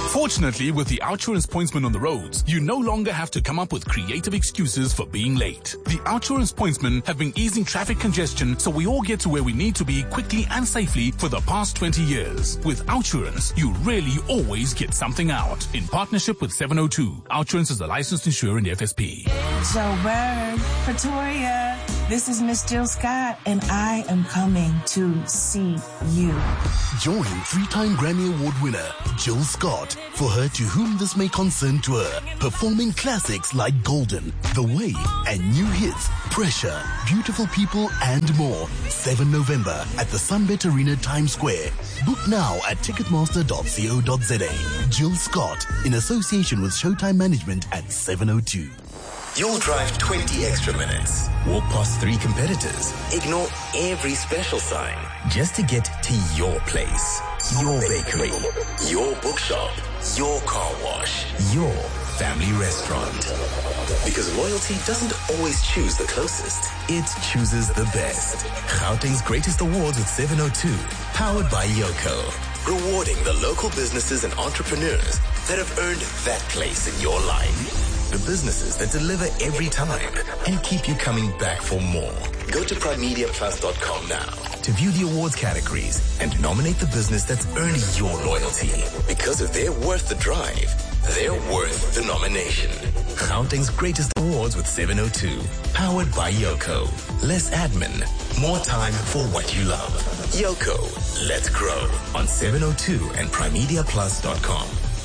Fortunately, with the OUTsurance pointsman on the roads, you no longer have to come up with creative excuses for being late. The OUTsurance pointsmen have been easing traffic congestion so we all get to where we need to be quickly and safely for the past twenty years. With OUTsurance, you really always get something out. In partnership with seven oh two, OUTsurance is a licensed insurer in the F S P. Joburg, Pretoria, this is Miss Jill Scott, and I am coming to see you. Join three-time Grammy Award winner Jill Scott for Her To Whom This May Concern tour, performing classics like Golden, The Way, and new hits Pressure, Beautiful People, and more. seventh of November at the Sunbet Arena, Times Square. Book now at ticketmaster dot co dot za. Jill Scott, in association with Showtime Management at seven oh two. You'll drive twenty extra minutes, walk past three competitors, ignore every special sign just to get to your place, your bakery, your bookshop, your car wash, your family restaurant. Because loyalty doesn't always choose the closest, it chooses the best. Gauteng's greatest awards with seven oh two, powered by Yoco. Rewarding the local businesses and entrepreneurs that have earned that place in your life. The businesses that deliver every time and keep you coming back for more. Go to prime media plus dot com now to view the awards categories and nominate the business that's earned your loyalty. Because if they're worth the drive, they're worth the nomination. Gauteng's greatest awards with seven oh two, powered by Yoco. Less admin, more time for what you love. Yoco, let's grow on seven oh two and prime media plus dot com.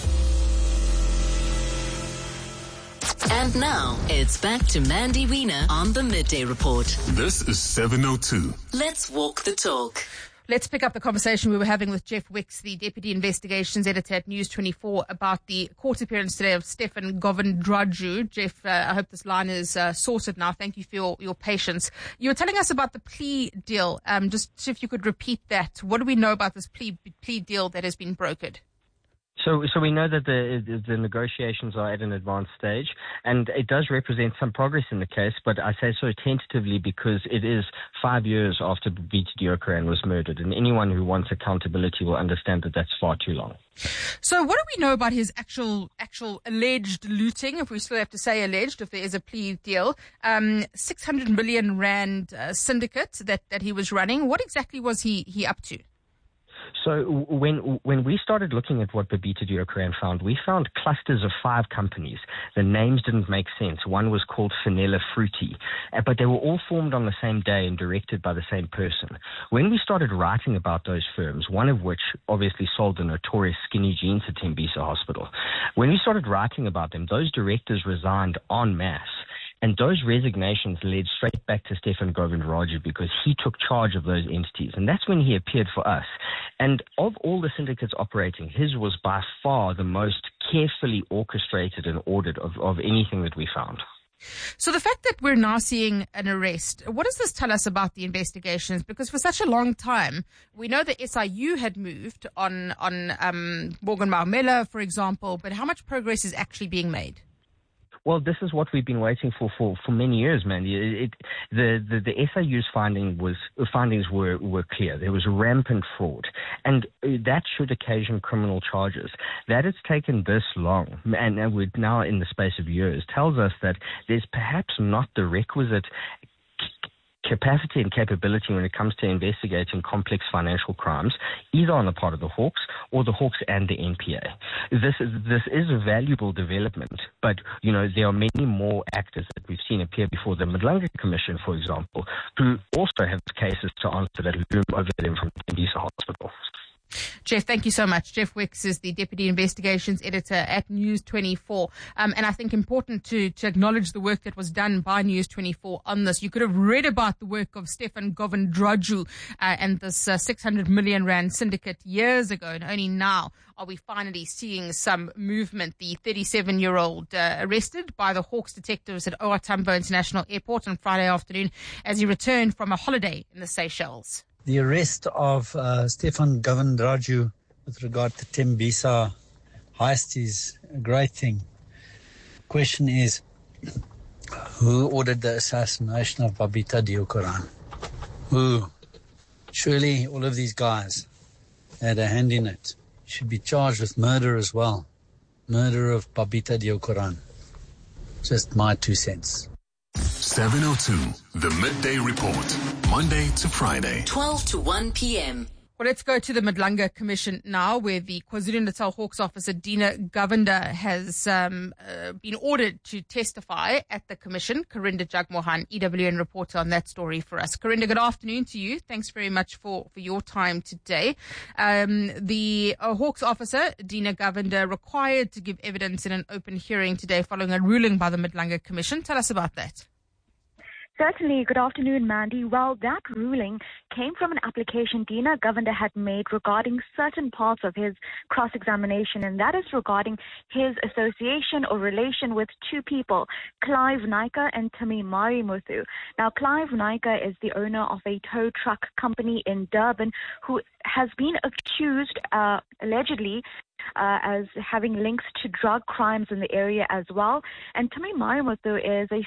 And now, it's back to Mandy Wiener on the Midday Report. This is seven oh two. Let's walk the talk. Let's pick up the conversation we were having with Jeff Wicks, the Deputy Investigations Editor at News twenty-four, about the court appearance today of Stefan Govindraju. Jeff, uh, I hope this line is uh, sorted now. Thank you for your, your patience. You were telling us about the plea deal. Um, just if you could repeat that. What do we know about this plea, plea deal that has been brokered? So, so we know that the the negotiations are at an advanced stage, and it does represent some progress in the case. But I say so tentatively because it is five years after Babita Deokaran was murdered, and anyone who wants accountability will understand that that's far too long. So, what do we know about his actual actual alleged looting? If we still have to say alleged, if there is a plea deal, um, six hundred million rand uh, syndicate that that he was running. What exactly was he he up to? So when when we started looking at what Babita Deokaran found, we found clusters of five companies. The names didn't make sense. One was called Finella Fruity, but they were all formed on the same day and directed by the same person. When we started writing about those firms, one of which obviously sold the notorious skinny jeans at Tembisa Hospital, when we started writing about them, those directors resigned en masse. And those resignations led straight back to Stefan Govindraju because he took charge of those entities. And that's when he appeared for us. And of all the syndicates operating, his was by far the most carefully orchestrated and ordered of, of anything that we found. So the fact that we're now seeing an arrest, what does this tell us about the investigations? Because for such a long time, we know that S I U had moved on, on um, Morgan Maumela, for example, but how much progress is actually being made? Well, this is what we've been waiting for for, for many years, Mandy. It, it, the, the, the S I U's finding was, findings were, were clear. There was rampant fraud, and that should occasion criminal charges. That it's taken this long, and, and we're now in the space of years, tells us that there's perhaps not the requisite capacity and capability when it comes to investigating complex financial crimes, either on the part of the Hawks or the Hawks and the N P A. This is this is a valuable development, but you know there are many more actors that we've seen appear before the Madlanga Commission, for example, who also have cases to answer that loom over them from Tembisa Hospital. Jeff, thank you so much. Jeff Wicks is the Deputy Investigations Editor at News twenty-four. Um, and I think important to, to acknowledge the work that was done by News twenty-four on this. You could have read about the work of Stefan Govindraju uh, and this uh, six hundred million rand syndicate years ago. And only now are we finally seeing some movement. The thirty-seven-year-old uh, arrested by the Hawks detectives at O R Tambo International Airport on Friday afternoon as he returned from a holiday in the Seychelles. The arrest of uh, Stefan Govindraju with regard to Tembisa heist is a great thing. Question is, who ordered the assassination of Babita Deokaran? Who? Surely all of these guys had a hand in it. Should be charged with murder as well. murder of Babita Deokaran. Just my two cents. seven oh two, the Midday Report, Monday to Friday. twelve to one p.m. Well, let's go to the Madlanga Commission now, where the KwaZulu-Natal Hawks officer, Dina Govender, has um, uh, been ordered to testify at the commission. Karinda Jagmohan, E W N reporter on that story for us. Karinda, good afternoon to you. Thanks very much for, for your time today. Um, the uh, Hawks officer, Dina Govender, required to give evidence in an open hearing today following a ruling by the Madlanga Commission. Tell us about that. Certainly. Good afternoon, Mandy. Well, that ruling came from an application Dina Govender had made regarding certain parts of his cross-examination, and that is regarding his association or relation with two people, Clive Naika and Tumi Marimuthu. Now, Clive Naika is the owner of a tow truck company in Durban who has been accused, uh, allegedly, Uh, as having links to drug crimes in the area as well. And Tumi Marimuthu is a